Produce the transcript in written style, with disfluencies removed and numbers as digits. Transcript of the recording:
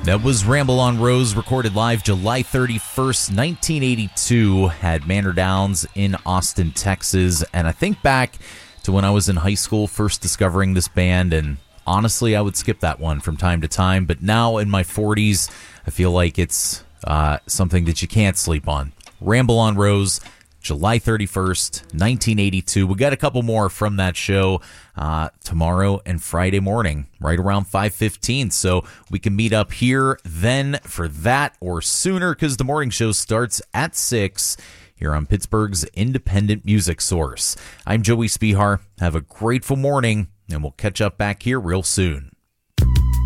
That was Ramble on Rose, recorded live July 31st, 1982 at Manor Downs in Austin, Texas. And I think back to when I was in high school first discovering this band, and honestly, I would skip that one from time to time. But now in my 40s, I feel like it's something that you can't sleep on. Ramble on Rose, July 31st, 1982. We got a couple more from that show tomorrow and Friday morning, right around 5:15. So we can meet up here then for that or sooner, because the morning show starts at 6 here on Pittsburgh's independent music source. I'm Joey Spihar. Have a grateful morning, and we'll catch up back here real soon.